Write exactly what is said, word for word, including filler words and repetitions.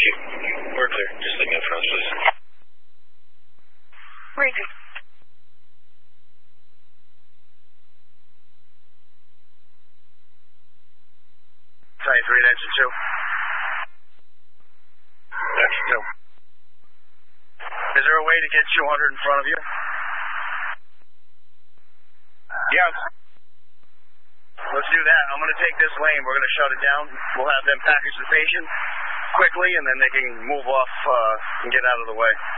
you. We're clear. Just leave me in front, please. Regan. twenty-three, engine two. Engine two. Is there a way to get two hundred in front of you? Yes. Let's do that. I'm going to take this lane. We're going to shut it down. We'll have them package the patient quickly, and then they can move off uh, and get out of the way.